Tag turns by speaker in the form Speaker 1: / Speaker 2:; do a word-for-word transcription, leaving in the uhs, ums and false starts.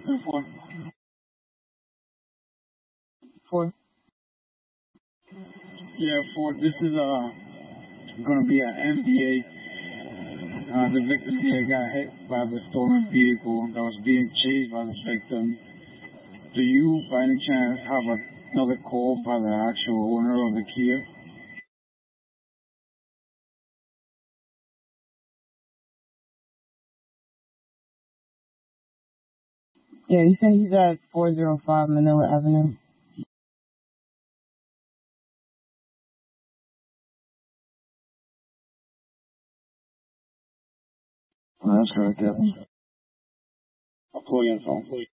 Speaker 1: Four. Four. Yeah, four. This is uh gonna be an M D A. Uh, the victim here got hit by the stolen vehicle that was being chased by the victim. Do you, by any chance, have a, another call by the actual owner of the Kia? Yeah, he said he's at four oh five Manila Avenue. Oh, that's correct, yeah. I'll call you on the phone, please.